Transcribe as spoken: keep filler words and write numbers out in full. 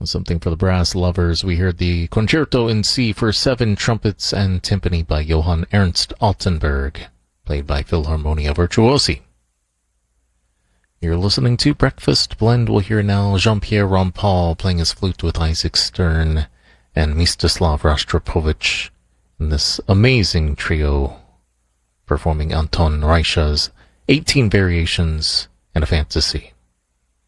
Something for the brass lovers. We heard the Concerto in C for seven trumpets and timpani by Johann Ernst Altenberg, played by Philharmonia Virtuosi. You're listening to Breakfast Blend. We'll hear now Jean-Pierre Rampal playing his flute with Isaac Stern and Mstislav Rostropovich in this amazing trio performing Anton Reicha's eighteen Variations and a Fantasy.